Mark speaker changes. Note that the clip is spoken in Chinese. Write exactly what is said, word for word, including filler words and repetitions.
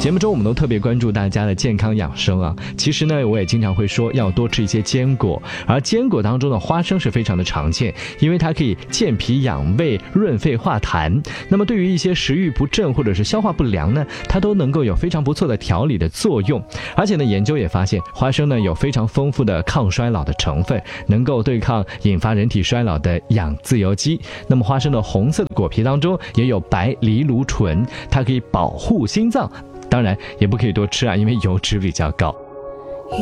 Speaker 1: 节目中我们都特别关注大家的健康养生啊，其实呢我也经常会说要多吃一些坚果，而坚果当中的花生是非常的常见，因为它可以健脾养胃、润肺化痰。那么对于一些食欲不振或者是消化不良呢，它都能够有非常不错的调理的作用。而且呢研究也发现，花生呢有非常丰富的抗衰老的成分，能够对抗引发人体衰老的氧自由基。那么花生的红色的果皮当中也有白藜芦醇，它可以保护心脏，当然也不可以多吃啊，因为油脂比较高。